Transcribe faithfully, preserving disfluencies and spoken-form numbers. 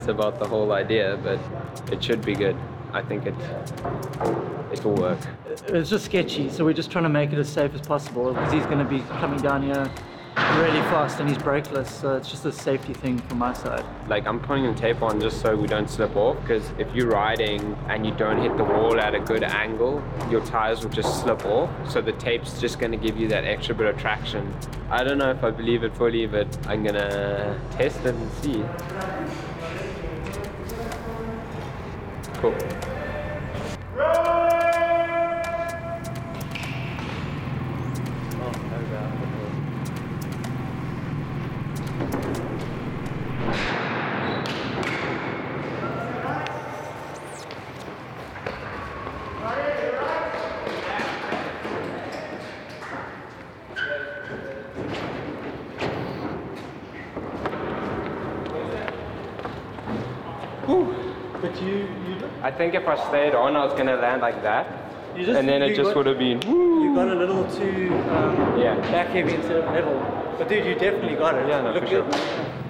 about the whole idea, but it should be good. I think it it will work. It's just sketchy, so we're just trying to make it as safe as possible because he's going to be coming down here really fast and he's brakeless, so it's just a safety thing from my side. Like, I'm putting the tape on just so we don't slip off, because if you're riding and you don't hit the wall at a good angle, your tires will just slip off, so the tape's just going to give you that extra bit of traction. I don't know if I believe it fully, but I'm gonna test it and see. Cool. But you, you I think if I stayed on, I was gonna land like that, You just, and then it just got, would have been. Woo. You got a little too um, Yeah. back heavy instead of level. But dude, you definitely got it. Yeah, no, Look for sure. good.